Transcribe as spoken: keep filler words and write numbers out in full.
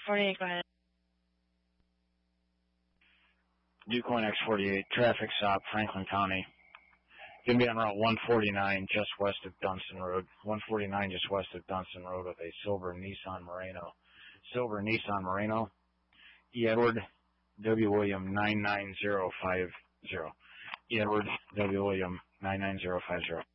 forty-eight, go ahead. DuCoin X forty-eight, traffic stop, Franklin County. Going to be on Route one forty-nine, just west of Dunston Road. one forty-nine, just west of Dunston Road, with a silver Nissan Murano. Silver Nissan Murano. E. Edward, W. William, nine nine zero five zero. E. Edward, W. William, nine nine zero five zero.